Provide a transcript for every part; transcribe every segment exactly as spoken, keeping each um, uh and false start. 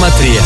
τρία.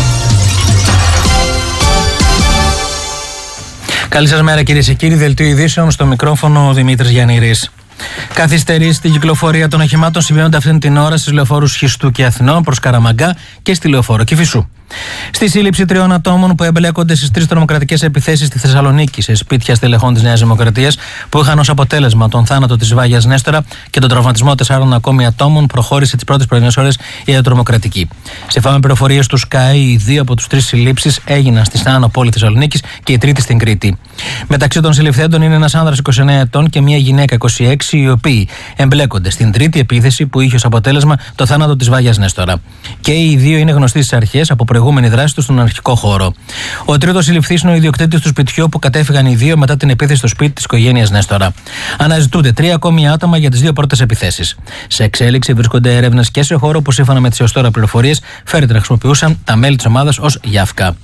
Καλή σας μέρα κυρίες και κύριοι, δελτίο ειδήσεων, στο μικρόφωνο ο Δημήτρης Γιαννήρης. Καθυστερήσεις στην κυκλοφορία των οχημάτων συμβαίνονται αυτήν την ώρα στις λεωφόρους Χιστού και Αθηνών προς Καραμαγκά και στη λεωφόρο Κηφισού. Στη σύλληψη τριών ατόμων που εμπλέκονται στις τρεις τρομοκρατικές επιθέσεις στη Θεσσαλονίκη σε σπίτια στελεχών της Νέας Δημοκρατίας, που είχαν ως αποτέλεσμα τον θάνατο της Βάγιας Νέστορα και τον τραυματισμό τεσσάρων ακόμη ατόμων, προχώρησε τις πρώτες πρωινές ώρες η ιατρομοκρατική. Σύμφωνα με πληροφορίες του Sky, οι δύο από τους τρεις συλλήψεις έγιναν στη Άνω Πόλη Θεσσαλονίκης και η τρίτη στην Κρήτη. Μεταξύ των συλληφθέντων είναι ένας άνδρας είκοσι εννέα ετών και μια γυναίκα είκοσι έξι, οι οποίοι εμπλέκονται στην τρίτη επίθεση που είχε ως αποτέλεσμα το θάνατο της Βάγιας Νέστορα. Και οι δύο είναι γνωστοί στις αρχές από προηγούμενη δράση του στον αρχικό χώρο. Ο τρίτος συλληφθής είναι ο ιδιοκτήτης του σπιτιού που κατέφυγαν οι δύο μετά την επίθεση στο σπίτι της οικογένειας Νέστορα. Αναζητούνται τρία ακόμη άτομα για τις δύο πρώτες επιθέσεις. Σε εξέλιξη βρίσκονται έρευνες και σε χώρο που, σύμφωνα με τις έως τώρα πληροφορίες, φέρεται να χρησιμοποιούσαν τα μέλη της ομάδας ως γιάφκα.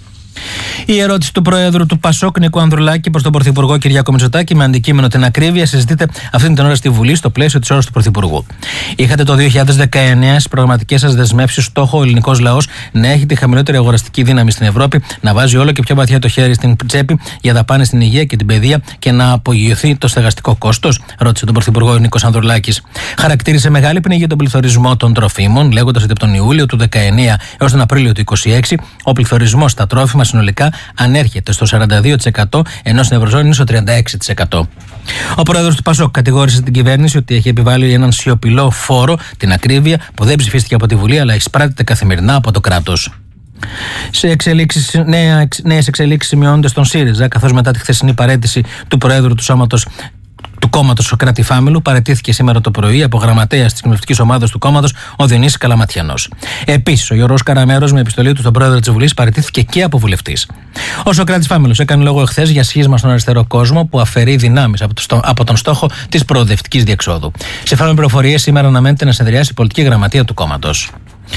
Η ερώτηση του Προέδρου του Πασόκ, Νίκου Ανδρουλάκη, προς τον Πρωθυπουργό Κυριάκο Μητσοτάκη, με αντικείμενο την ακρίβεια, συζητείται αυτή την ώρα στη Βουλή στο πλαίσιο της ώρας του Πρωθυπουργού. Είχατε το δύο χιλιάδες δεκαεννέα στις προγραμματικές σας δεσμεύσεις στόχο ο ελληνικός λαός να έχει τη χαμηλότερη αγοραστική δύναμη στην Ευρώπη, να βάζει όλο και πιο βαθιά το χέρι στην τσέπη για δαπάνες στην υγεία και την παιδεία και να απογειωθεί το στεγαστικό κόστος, ρώτησε τον Πρωθυπουργό ο Νίκος Ανδρουλάκης. Χαρακτήρισε μεγάλη πνοή για τον πληθωρισμό των τροφίμων, λέγοντας ότι από τον Ιούλιο του δεκαεννέα έως τον Απρίλιο του είκοσι έξι ο πληθωρισμός στα τρόφιμα συνολικά ανέρχεται στο σαράντα δύο τοις εκατό, ενώ στην Ευρωζώνη είναι στο τριάντα έξι τοις εκατό. Ο πρόεδρος του Πασόκ κατηγόρησε την κυβέρνηση ότι έχει επιβάλει έναν σιωπηλό φόρο, την ακρίβεια, που δεν ψηφίστηκε από τη Βουλή αλλά εισπράττεται καθημερινά από το κράτος. Σε εξελίξεις, νέα, νέες εξελίξεις σημειώνονται στον ΣΥΡΙΖΑ, καθώς μετά τη χθεσινή παραίτηση του Προέδρου του Σώματος του κόμματος Σωκράτη Φάμελου, παραιτήθηκε σήμερα το πρωί από γραμματέας της κοινοβουλευτικής ομάδας του κόμματος, ο Διονύσης Καλαματιανός. Επίσης, ο Γιώργος Καραμέρος, με επιστολή του στον πρόεδρο της Βουλής, παραιτήθηκε και από βουλευτής. Ο Σωκράτης Φάμελος έκανε λόγο εχθές για σχίσμα στον αριστερό κόσμο που αφαιρεί δυνάμεις από, το, από τον στόχο της προοδευτικής διεξόδου. Σύμφωνα με πληροφορίες, σήμερα αναμένεται να συνεδριάσει η πολιτική γραμματεία του κόμματος.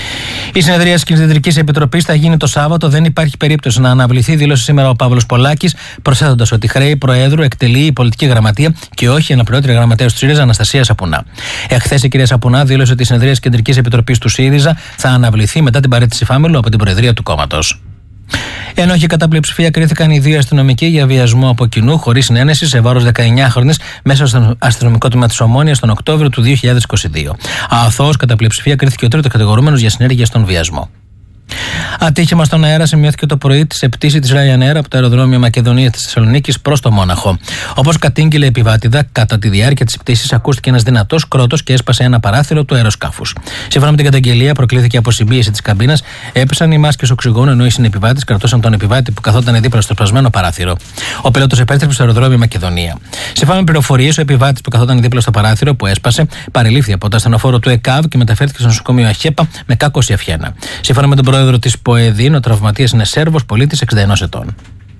Η συνεδρία της Κεντρικής Επιτροπής θα γίνει το Σάββατο. Δεν υπάρχει περίπτωση να αναβληθεί, δήλωσε σήμερα ο Παύλος Πολάκης, προσθέτοντας ότι χρέη Προέδρου εκτελεί η πολιτική γραμματεία και όχι η αναπληρώτρια γραμματέας του ΣΥΡΙΖΑ Αναστασία Σαπουνά. Εχθές η κυρία Σαπουνά δήλωσε ότι η συνεδρία της Κεντρικής Επιτροπής του ΣΥΡΙΖΑ θα αναβληθεί μετά την παραίτηση Φάμελου από την Προεδρία του κόμματος. Ενώ και κατά πλειοψηφία κρίθηκαν οι δύο αστυνομικοί για βιασμό από κοινού χωρίς συνένεση σε βάρος δεκαεννιάχρονης μέσα στο αστυνομικό τμήμα της Ομόνοιας τον Οκτώβριο του δύο χιλιάδες είκοσι δύο. Αθώος κατά πλειοψηφία κρίθηκε ο τρίτος κατηγορούμενος για συνέργεια στον βιασμό. Ατύχημα στον αέρα σημειώθηκε το πρωί σε πτήση της Ryanair από το αεροδρόμιο Μακεδονίας της Θεσσαλονίκης προς το Μόναχο. Όπως κατήγγειλε η επιβάτηδα, κατά τη διάρκεια της πτήσης ακούστηκε ένας δυνατός κρότος και έσπασε ένα παράθυρο του αεροσκάφους. Σύμφωνα με την καταγγελία, προκλήθηκε αποσυμπίεση της καμπίνας, έπεσαν οι μάσκες οξυγόνου ενώ οι συνεπιβάτες κρατούσαν τον επιβάτη που καθόταν δίπλα στο σπασμένο παράθυρο. Ο πιλότος επέστρεψε στο αεροδρόμιο Μακεδονία. Σύμφωνα με πληροφορίες, ο επιβάτης που καθόταν δίπλα στο παράθυρο που έσπασε παρελήφθη από το ασθενοφόρο του ΕΚΑΒ και μεταφέρθηκε στο νοσοκομείο Αχέπα με κάκωση αυχένα. Σύμφωνα με τον πρόεδρο της ΠΟΕΔΗΝ, ο τραυματίας είναι Σέρβος πολίτης εξήντα ενός ετών.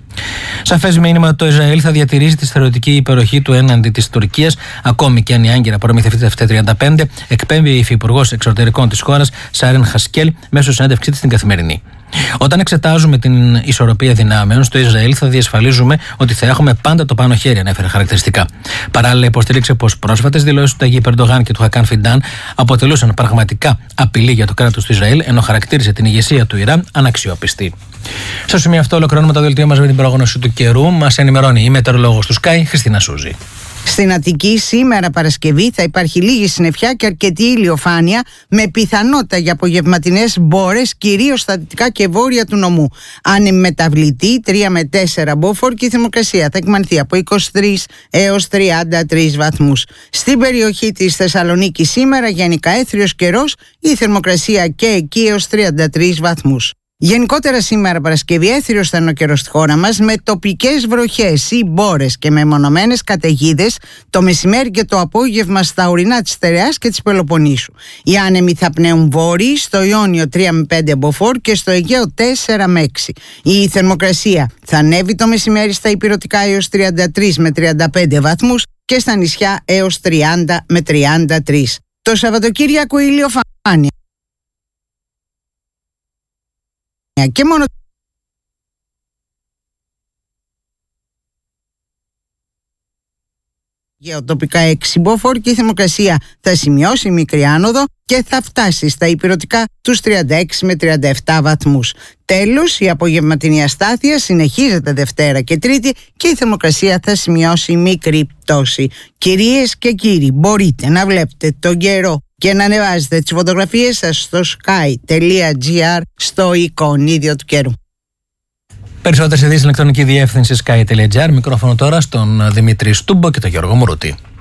Σαφές μήνυμα ότι το Ισραήλ θα διατηρήσει τη στερεωτική υπεροχή του έναντι της Τουρκίας, ακόμη και αν η Άγκυρα προμηθευτεί τα εφ τριάντα πέντε, εκπέμπει η υφυπουργός εξωτερικών της χώρας, Σάρεν Χασκέλ, μέσω συνέντευξή της στην Καθημερινή. Όταν εξετάζουμε την ισορροπία δυνάμεων στο Ισραήλ, θα διασφαλίζουμε ότι θα έχουμε πάντα το πάνω χέρι, ανέφερε χαρακτηριστικά. Παράλληλα, υποστήριξε πως πρόσφατες δηλώσεις του Ταγί Ερντογάν και του Χακάν Φιντάν αποτελούσαν πραγματικά απειλή για το κράτος του Ισραήλ, ενώ χαρακτήρισε την ηγεσία του Ιράν αναξιόπιστη. Στο σημείο αυτό, ολοκληρώνουμε το δελτίο μας με την πρόγνωση του καιρού. Μας ενημερώνει η μετεωρολόγος του Sky, Χριστίνα Σούζη. Στην Αττική σήμερα Παρασκευή θα υπάρχει λίγη συννεφιά και αρκετή ηλιοφάνεια με πιθανότητα για απογευματινές μπόρες κυρίως στα δυτικά και βόρεια του νομού. Ανεμεταβλητή τρία με τέσσερα μποφόρ και η θερμοκρασία θα εκμανθεί από είκοσι τρεις έως τριάντα τρεις βαθμούς. Στην περιοχή της Θεσσαλονίκης σήμερα γενικά έθριος καιρός, η θερμοκρασία και εκεί έως τριάντα τρεις βαθμούς. Γενικότερα σήμερα Παρασκευή έθριος θα είναι ο καιρός στη χώρα μας με τοπικές βροχές ή μπόρες και μεμονωμένες καταιγίδες το μεσημέρι και το απόγευμα στα ορεινά της Στερεάς και της Πελοποννήσου. Οι άνεμοι θα πνέουν βόρειοι, στο Ιόνιο τρία με πέντε μποφόρ και στο Αιγαίο τέσσερα με έξι. Η θερμοκρασία θα ανέβει το μεσημέρι στα ηπειρωτικά έως τριάντα τρεις με τριάντα πέντε βαθμούς και στα νησιά έως τριάντα με τριάντα τρεις. Το Σαββατοκύριακο ηλιοφάνεια. Και μόνο Γεωτοπικά έξι μποφόρ και η θερμοκρασία θα σημειώσει μικρή άνοδο και θα φτάσει στα ηπειρωτικά τους τριάντα έξι με τριάντα επτά βαθμούς. Τέλος, η απογευματινή αστάθεια συνεχίζεται Δευτέρα και Τρίτη και η θερμοκρασία θα σημειώσει μικρή πτώση. Κυρίες και κύριοι, μπορείτε να βλέπετε τον καιρό και να ανεβάζετε τις φωτογραφίες σας στο sky.gr στο εικονίδιο του καιρού. Περισσότερες ειδήσεις στην ηλεκτρονική διεύθυνση sky.gr. Μικρόφωνο τώρα στον Δημήτρη Στούμπο και τον Γιώργο Μουρούτη.